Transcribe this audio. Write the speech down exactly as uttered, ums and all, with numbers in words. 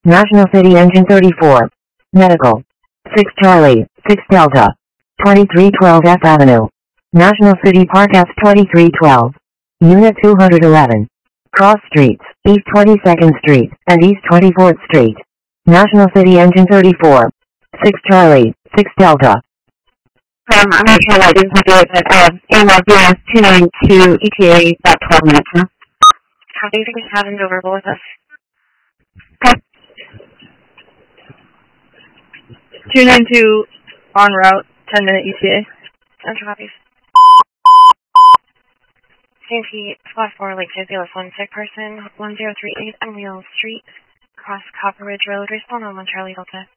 National City Engine thirty-four. Medical. six Charlie, six Delta. twenty-three twelve F Avenue. National City Park F twenty-three twelve. Unit two hundred eleven. Cross Streets, East twenty-second Street, and East twenty-fourth Street. National City Engine thirty-four. six Charlie, six Delta. Um, I'm not sure why I didn't do it, but uh, A M R B S two nine two E T A about twelve minutes, huh? How do you think we have him go verbal with us? Okay. two nine two en route, ten minute E T A. Central copies. C M P squad four, Lake Fabulous, one sick person, one zero three eight Emerald Street, across Copper Ridge Road, respawn on one Charlie Delta.